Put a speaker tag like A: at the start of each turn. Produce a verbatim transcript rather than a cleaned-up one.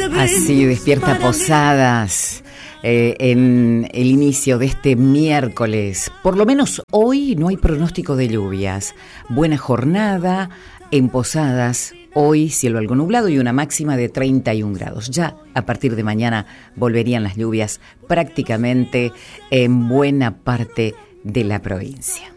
A: Así despierta Posadas eh, en el inicio de este miércoles. Por lo menos hoy no hay pronóstico de lluvias. Buena jornada en Posadas. Hoy cielo algo nublado y una máxima de treinta y un grados. Ya a partir de mañana volverían las lluvias prácticamente en buena parte de la provincia.